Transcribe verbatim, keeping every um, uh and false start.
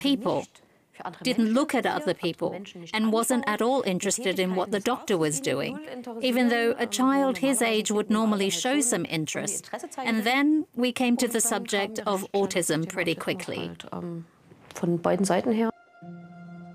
people, didn't look at other people, and wasn't at all interested in what the doctor was doing, even though a child his age would normally show some interest. And then we came to the subject of autism pretty quickly. Von beiden Seiten her.